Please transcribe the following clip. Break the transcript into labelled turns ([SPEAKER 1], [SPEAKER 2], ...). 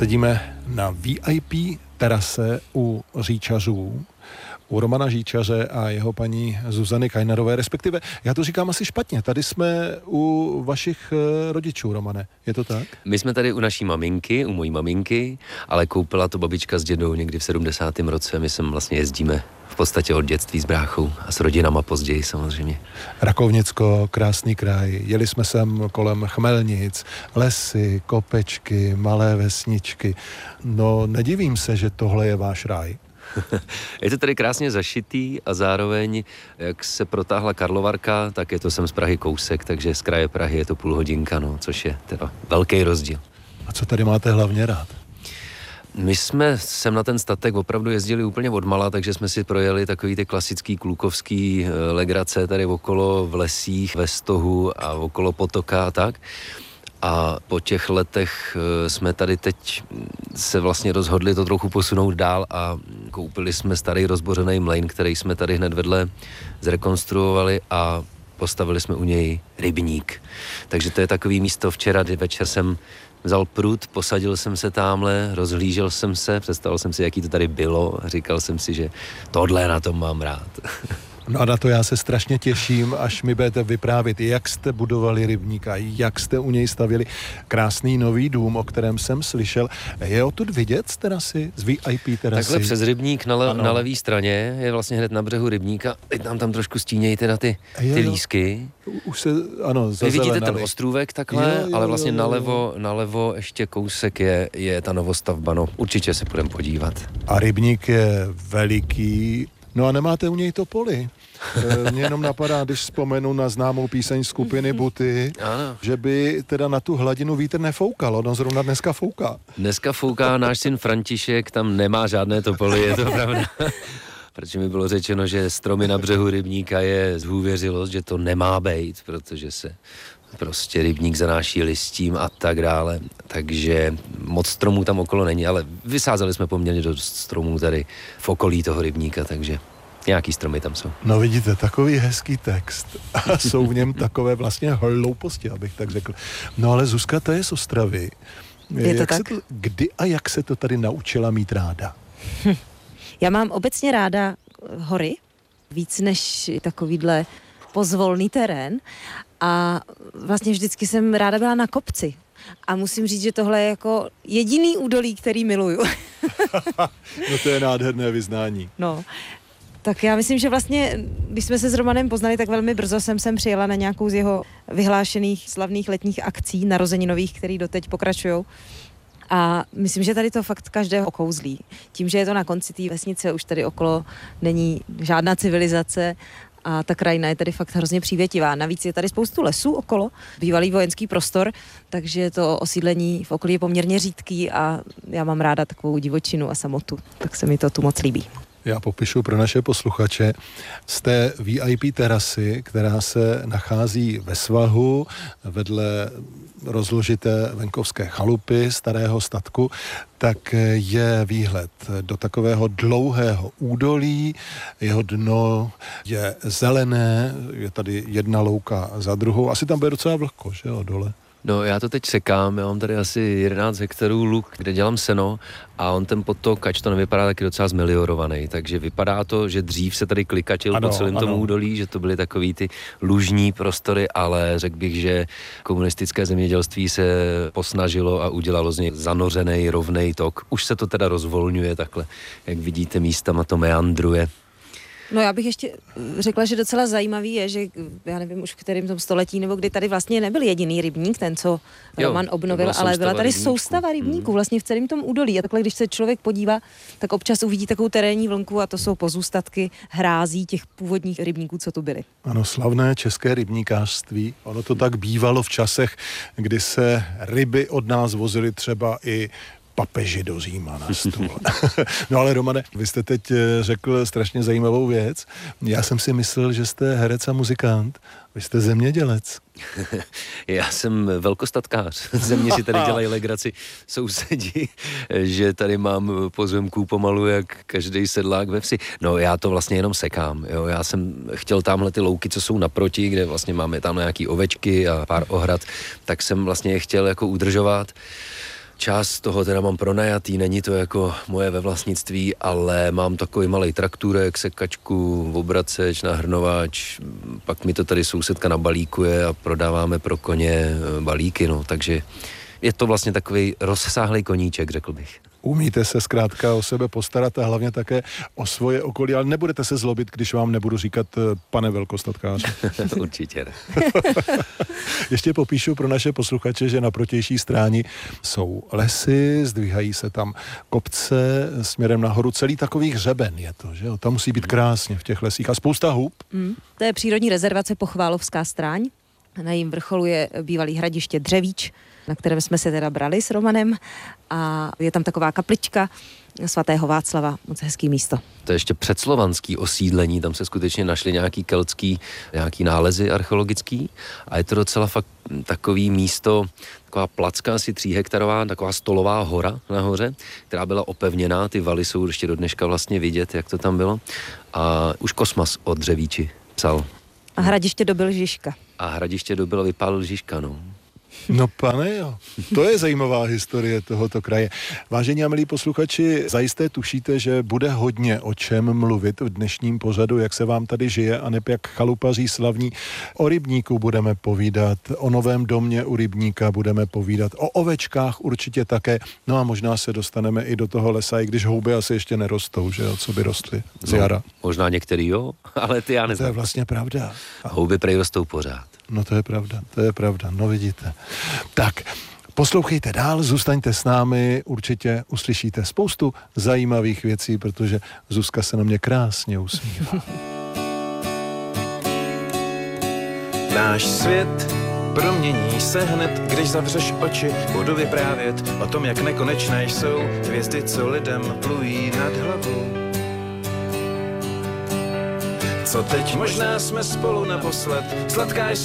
[SPEAKER 1] Sedíme na VIP terase u Říčařů, u Romana Říčaře a jeho paní Zuzany Kajnarové, respektive, já to říkám asi špatně, tady jsme u vašich rodičů, Romane, je to tak?
[SPEAKER 2] My jsme tady u naší maminky, u mojí maminky, ale koupila to babička s dědou někdy v 70. roce, my sem vlastně jezdíme v podstatě od dětství s bráchou a s rodinama později samozřejmě.
[SPEAKER 1] Rakovnicko, krásný kraj, jeli jsme sem kolem Chmelnic, lesy, kopečky, malé vesničky, no nedivím se, že tohle je váš ráj.
[SPEAKER 2] Je to tady krásně zašitý a zároveň, jak se protáhla Karlovarka, tak je to sem z Prahy kousek, takže z kraje Prahy je to půl hodinka, no, což je teda velký rozdíl.
[SPEAKER 1] A co tady máte hlavně rád?
[SPEAKER 2] My jsme sem na ten statek opravdu jezdili úplně odmala, takže jsme si projeli takový ty klasický klukovský legrace tady okolo v lesích, ve stohu a okolo potoka a tak. A po těch letech jsme tady teď se vlastně rozhodli to trochu posunout dál a koupili jsme starý rozbořený mlejn, který jsme tady hned vedle zrekonstruovali a postavili jsme u něj rybník. Takže to je takový místo. Včera večer jsem vzal prut, posadil jsem se támhle, rozhlížel jsem se, představil jsem si, jaký to tady bylo a říkal jsem si, že tohle na tom mám rád.
[SPEAKER 1] No a na to já se strašně těším, až mi budete vyprávět, jak jste budovali rybník a jak jste u něj stavili krásný nový dům, o kterém jsem slyšel. Je odtud vidět z terasy, z VIP terasy?
[SPEAKER 2] Takhle přes rybník na levé straně je vlastně hned na břehu rybníka. Teď tam trošku stínějí teda ty lísky.
[SPEAKER 1] Už se, ano,
[SPEAKER 2] vy vidíte ten ostrůvek takhle, ale vlastně nalevo ještě kousek je ta novostavba. No, určitě se půjdeme podívat.
[SPEAKER 1] A rybník je veliký. No a nemáte u něj topoly? Mně jenom napadá, když vzpomenu na známou píseň skupiny Buty, že by teda na tu hladinu vítr nefoukal. No zrovna dneska fouká.
[SPEAKER 2] Dneska fouká náš syn František, tam nemá žádné topoly, je to pravda. Protože mi bylo řečeno, že stromy na břehu rybníka je zhůvěřilost, že to nemá být, protože se prostě rybník zanáší listím a tak dále. Takže moc stromů tam okolo není, ale vysázeli jsme poměrně dost stromů tady v okolí toho rybníka, takže nějaký stromy tam jsou.
[SPEAKER 1] No vidíte, takový hezký text a jsou v něm takové vlastně hlouposti, abych tak řekl. No ale Zuzka, to je z Ostravy.
[SPEAKER 3] Je to tak?
[SPEAKER 1] Kdy a jak se to tady naučila mít ráda?
[SPEAKER 3] Já mám obecně ráda hory, víc než takovýhle pozvolný terén a vlastně vždycky jsem ráda byla na kopci. A musím říct, že tohle je jako jediný údolí, který miluju.
[SPEAKER 1] No to je nádherné vyznání.
[SPEAKER 3] No, tak já myslím, že vlastně, když jsme se s Romanem poznali, tak velmi brzo jsem sem přijela na nějakou z jeho vyhlášených slavných letních akcí narozeninových, který doteď pokračujou. A myslím, že tady to fakt každého okouzlí. Tím, že je to na konci té vesnice, už tady okolo není žádná civilizace a ta krajina je tady fakt hrozně přívětivá. Navíc je tady spoustu lesů okolo, bývalý vojenský prostor, takže to osídlení v okolí je poměrně řídký a já mám ráda takovou divočinu a samotu, tak se mi to tu moc líbí.
[SPEAKER 1] Já popíšu pro naše posluchače z té VIP terasy, která se nachází ve svahu vedle rozložité venkovské chalupy, starého statku, tak je výhled do takového dlouhého údolí, jeho dno je zelené, je tady jedna louka za druhou, asi tam bude docela vlhko, že jo, dole.
[SPEAKER 2] No já to teď sekám, já mám tady asi 11 hektarů luk, kde dělám seno a on ten potok, ač to nevypadá, taky docela zmiliorovaný, takže vypadá to, že dřív se tady klikačil po celém tomu údolí, že to byly takový ty lužní prostory, ale řekl bych, že komunistické zemědělství se posnažilo a udělalo z něj zanořený rovnej tok. Už se to teda rozvolňuje takhle, jak vidíte, místama to meandruje.
[SPEAKER 3] No já bych ještě řekla, že docela zajímavý je, že já nevím už v kterém tom století, nebo kdy tady vlastně nebyl jediný rybník, ten, co Roman obnovil, ale byla tady soustava rybníků vlastně v celém tom údolí. A takhle, když se člověk podívá, tak občas uvidí takovou terénní vlnku a to jsou pozůstatky hrází těch původních rybníků, co tu byly.
[SPEAKER 1] Ano, slavné české rybníkářství. Ono to tak bývalo v časech, kdy se ryby od nás vozily třeba i papeži do Říma na stůl. No ale Romane, vy jste teď řekl strašně zajímavou věc. Já jsem si myslel, že jste herec a muzikant. Vy jste zemědělec.
[SPEAKER 2] Já jsem velkostatkář. Ze mě si tady dělají legraci sousedí, že tady mám pozemků pomalu jak každý sedlák ve vsi. No já to vlastně jenom sekám. Jo. Já jsem chtěl tamhle ty louky, co jsou naproti, kde vlastně máme tam nějaký ovečky a pár ohrad, tak jsem vlastně je chtěl jako udržovat. Část toho teda mám pronajatý, není to jako moje ve vlastnictví, ale mám takový malý traktůrek, sekačku, obraceč, nahrnovač, pak mi to tady sousedka nabalíkuje a prodáváme pro koně balíky, no, takže je to vlastně takový rozsáhlý koníček, řekl bych.
[SPEAKER 1] Umíte se zkrátka o sebe postarat a hlavně také o svoje okolí, ale nebudete se zlobit, když vám nebudu říkat pane velkostatkáři.
[SPEAKER 2] Určitě ne.
[SPEAKER 1] Ještě popíšu pro naše posluchače, že na protější stráni jsou lesy, zdvíhají se tam kopce směrem nahoru, celý takový hřeben je to, že jo? Tam musí být krásně v těch lesích a spousta hub.
[SPEAKER 3] To je přírodní rezervace Pochválovská stráň. Na jejím vrcholu je bývalý hradiště Dřevíč, na kterém jsme se teda brali s Romanem, a je tam taková kaplička svatého Václava, moc hezký místo.
[SPEAKER 2] To je ještě předslovanský osídlení, tam se skutečně našly nějaký keltský, nějaký nálezy archeologický a je to docela fakt takový místo, taková placka asi 3 hektarová, taková stolová hora nahoře, která byla opevněná, ty valy jsou ještě do dneška vlastně vidět, jak to tam bylo, a už Kosmas o Dřevíči psal.
[SPEAKER 3] A hradiště dobyl Žižka.
[SPEAKER 2] A hradiště dobyl, vypálil Žižka, no.
[SPEAKER 1] No pane jo, to je zajímavá historie tohoto kraje. Vážení a milí posluchači, zajisté tušíte, že bude hodně o čem mluvit v dnešním pořadu, jak se vám tady žije, aneb jak chalupaří slavní. O rybníku budeme povídat, o novém domě u rybníka budeme povídat, o ovečkách určitě také, no a možná se dostaneme i do toho lesa, i když houby asi ještě nerostou, že jo, co by rostly z jara.
[SPEAKER 2] No, možná některý jo, ale ty já neznám.
[SPEAKER 1] To je vlastně pravda.
[SPEAKER 2] Houby prej rostou pořád.
[SPEAKER 1] No to je pravda, no vidíte. Tak, poslouchejte dál, zůstaňte s námi, určitě uslyšíte spoustu zajímavých věcí, protože Zuzka se na mě krásně usmívá.
[SPEAKER 4] Náš svět promění se hned, když zavřeš oči. Budu vyprávět o tom, jak nekonečné jsou hvězdy, co lidem plují nad hlavou. Co teď? Možná jsme spolu naposled, sladká